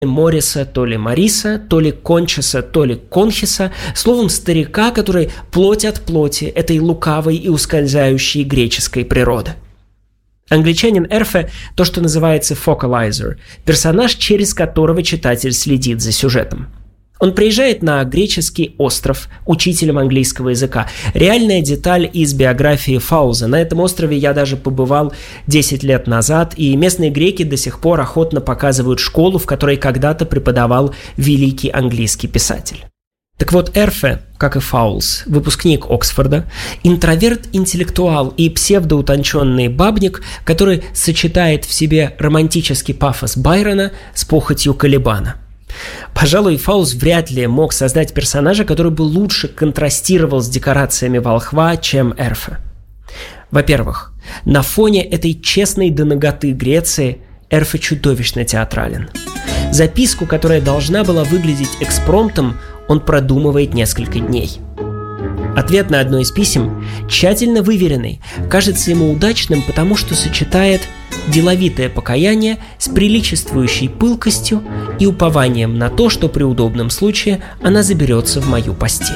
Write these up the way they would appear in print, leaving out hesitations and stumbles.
Мориса, то ли Мариса, то ли Кончеса, то ли Конхиса, словом, старика, который плоть от плоти этой лукавой и ускользающей греческой природы. Англичанин Эрфе – то, что называется focalizer, персонаж, через которого читатель следит за сюжетом. Он приезжает на греческий остров учителем английского языка. Реальная деталь из биографии Фаулза. На этом острове я даже побывал 10 лет назад, и местные греки до сих пор охотно показывают школу, в которой когда-то преподавал великий английский писатель. Так вот, Эрфе, как и Фаулз, выпускник Оксфорда, интроверт-интеллектуал и псевдоутонченный бабник, который сочетает в себе романтический пафос Байрона с похотью Калибана. Пожалуй, Фаулз вряд ли мог создать персонажа, который бы лучше контрастировал с декорациями волхва, чем Эрфе. Во-первых, на фоне этой честной до наготы Греции Эрфе чудовищно театрален. Записку, которая должна была выглядеть экспромтом, он продумывает несколько дней. Ответ на одно из писем, тщательно выверенный, кажется ему удачным, потому что сочетает деловитое покаяние с приличествующей пылкостью и упованием на то, что при удобном случае она заберется в мою постель.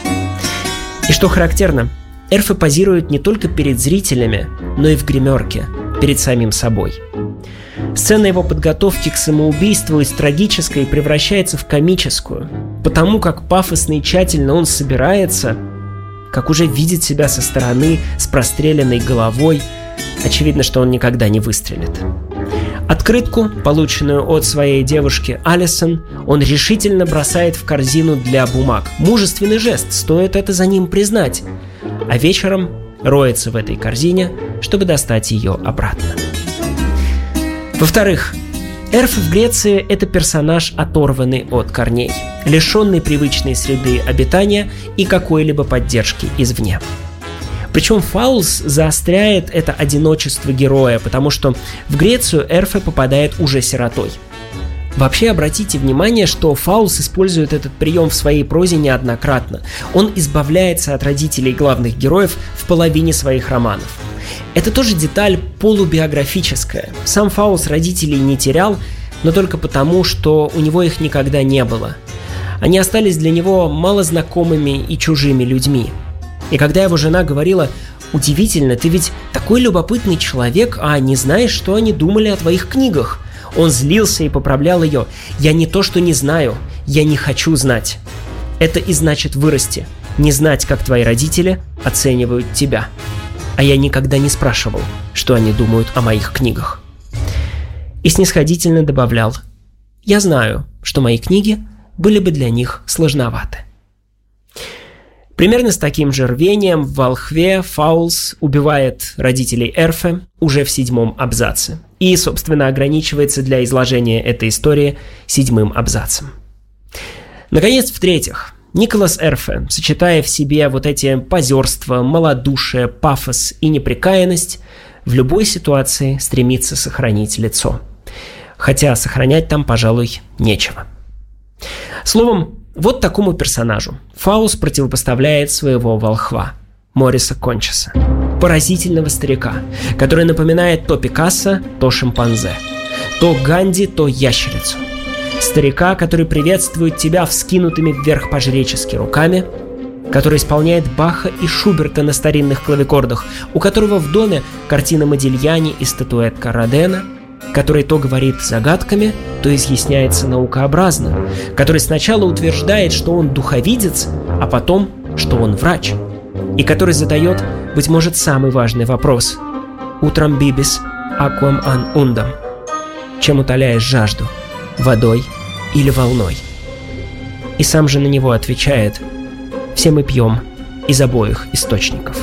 И что характерно, Эрфе позирует не только перед зрителями, но и в гримерке, перед самим собой. Сцена его подготовки к самоубийству из трагической превращается в комическую, потому как пафосно и тщательно он собирается, как уже видит себя со стороны с простреленной головой. Очевидно, что он никогда не выстрелит. Открытку, полученную от своей девушки Алисон, он решительно бросает в корзину для бумаг. Мужественный жест, стоит это за ним признать. А вечером роется в этой корзине, чтобы достать ее обратно. Во-вторых, Эрфе в Греции – это персонаж, оторванный от корней, лишенный привычной среды обитания и какой-либо поддержки извне. Причем Фаулз заостряет это одиночество героя, потому что в Грецию Эрфе попадает уже сиротой. Вообще, обратите внимание, что Фаулз использует этот прием в своей прозе неоднократно. Он избавляется от родителей главных героев в половине своих романов. Это тоже деталь полубиографическая. Сам Фаулз родителей не терял, но только потому, что у него их никогда не было. Они остались для него малознакомыми и чужими людьми. И когда его жена говорила: «Удивительно, ты ведь такой любопытный человек, а не знаешь, что они думали о твоих книгах», он злился и поправлял ее: «Я не то, что не знаю, я не хочу знать. Это и значит вырасти, не знать, как твои родители оценивают тебя. А я никогда не спрашивал, что они думают о моих книгах». И снисходительно добавлял: «Я знаю, что мои книги были бы для них сложноваты». Примерно с таким же рвением в «Волхве» Фаулз убивает родителей Эрфе уже в 7-м абзаце и, собственно, ограничивается для изложения этой истории 7-м абзацем. Наконец, в-третьих, Николас Эрфе, сочетая в себе вот эти позерство, малодушие, пафос и непрекаянность, в любой ситуации стремится сохранить лицо. Хотя сохранять там, пожалуй, нечего. Словом, вот такому персонажу Фаулз противопоставляет своего волхва, Мориса Кончеса, поразительного старика, который напоминает то Пикассо, то шимпанзе, то Ганди, то ящерицу. Старика, который приветствует тебя вскинутыми вверх по-жречески руками, который исполняет Баха и Шуберта на старинных клавикордах, у которого в доме картина Модильяни и статуэтка Родена, который то говорит загадками, то изъясняется наукообразно, который сначала утверждает, что он духовидец, а потом, что он врач, и который задает, быть может, самый важный вопрос: «Утрам бибис аквам ан ундам», чем утоляешь жажду, водой или волной. И сам же на него отвечает: «Все мы пьем из обоих источников».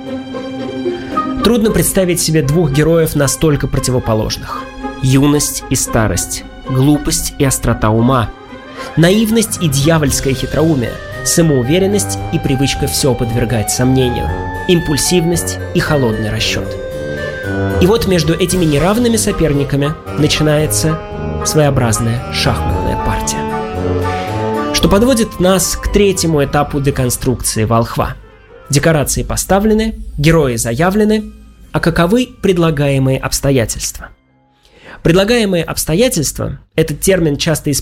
Трудно представить себе двух героев настолько противоположных. Юность и старость, глупость и острота ума, наивность и дьявольское хитроумие, самоуверенность и привычка все подвергать сомнению, импульсивность и холодный расчет. И вот между этими неравными соперниками начинается своеобразная шахматная партия, что подводит нас к 3-му этапу деконструкции волхва. Декорации поставлены, герои заявлены, а каковы предлагаемые обстоятельства? Предлагаемые обстоятельства – этот термин часто используется